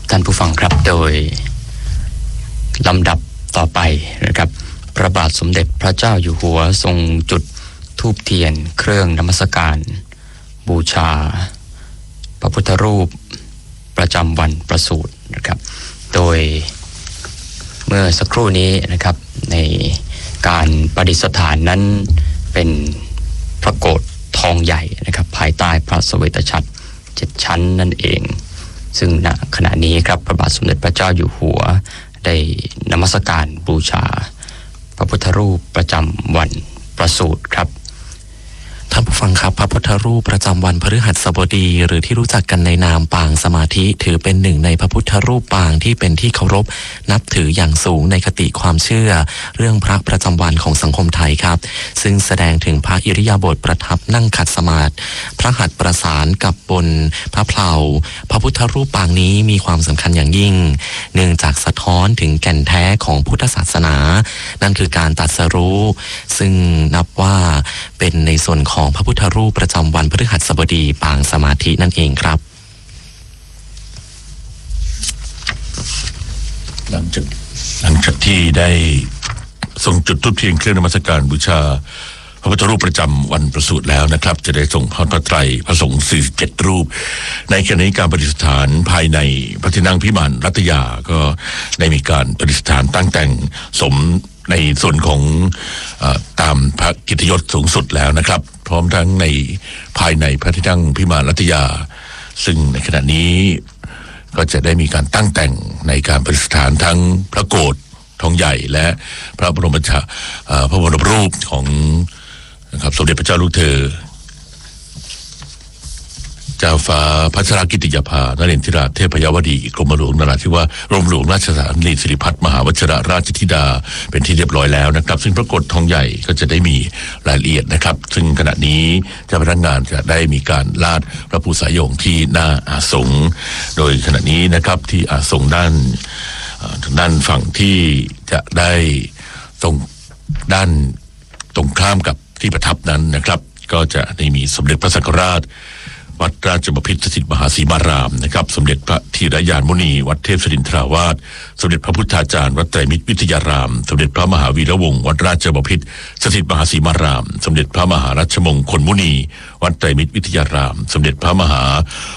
ท่านผู้ฟังครับโดยลำดับต่อไปนะครับพระบาทสมเด็จพระเจ้าอยู่หัวทรงจุดธูปเทียนเครื่องนมัสการบูชาพระพุทธรูปประจำวันประสูตินะครับโดยเมื่อสักครู่นี้นะครับในการประดิษฐานนั้นเป็นพระโกฐทองใหญ่นะครับภายใต้พระเสวตฉัตร7 ชั้นนั่นเองซึ่งณขณะนี้ครับพระบาทสมเด็จพระเจ้าอยู่หัวได้นมัสการบูชาพระพุทธรูปประจำวันประสูติครับท่านผู้ฟังครับพระพุทธรูปประจำวันพฤหัสบดีหรือที่รู้จักกันในนามปางสมาธิถือเป็นหนึ่งในพระพุทธรูปปางที่เป็นที่เคารพนับถืออย่างสูงในคติความเชื่อเรื่องพระประจำวันของสังคมไทยครับซึ่งแสดงถึงพระอิริยาบถประทับนั่งขัดสมาธิพระหัตถ์ประสานกับบนพระเพลาพระพุทธรูปปางนี้มีความสำคัญอย่างยิ่งเนื่องจากสะท้อนถึงแก่นแท้ของพุทธศาสนานั่นคือการตรัสรู้ซึ่งนับว่าเป็นในส่วนของพระพุทธรูปประจำวันพฤหัสบดีปางสมาธินั่นเองครับหลังจากที่ได้ส่งจุดธูปเทียนเครื่องนมัสการบูชาพระพุทธรูปประจำวันประสูติแล้วนะครับจะได้ส่งพระไตรพระสงฆ์47 รูปในขณะนี้การประดิษฐานภายในพระที่นั่งพิมานรัตยาก็ได้มีการประดิษฐานตั้งแต่งสมในส่วนของตามพระกิตติยศสูงสุดแล้วนะครับพร้อมทั้งในภายในพระที่นั่งพิมานรัตยาซึ่งในขณะนี้ก็จะได้มีการตั้งแต่งในการประดิษฐานทั้งพระโกฐทองใหญ่และพระบรมรูปของนะครับสมเด็จพระเจ้าลูกเธอเจ้าฟ้าพัชรกิติยาภานเรนทิราเทพยวดีกรมหลวงนราธิวาสกรมหลวงราชสถานีสิริพัฒน์มหาวชิรราชธิดาเป็นที่เรียบร้อยแล้วนะครับซึ่งพระโกฐทองใหญ่ก็จะได้มีรายละเอียดนะครับซึ่งขณะนี้เจ้าพนักงานจะได้มีการลาดพระภูษายงที่หน้าอาสงฆ์โดยขณะนี้นะครับที่อาสงฆ์ด้านฝั่งที่จะได้ตรงด้านตรงข้ามกับที่ประทับนั้นนะครับก็จะได้มีสมเด็จพระสังฆราชวัดราชบพิตรสถิตมหาสีมารามนะครับสมเด็จพระธีรยานมุนีวัดเทพศิรินทราวาสสมเด็จพระพุทธาจารย์วัดไตรมิตรวิทยารามสมเด็จพระมหาวีระวงศ์วัดราชบพิตรสถิตมหาสีมารามสมเด็จพระมหารัชมงคลมุนีวัดไตรมิตรวิทยารามสมเด็จพระมหา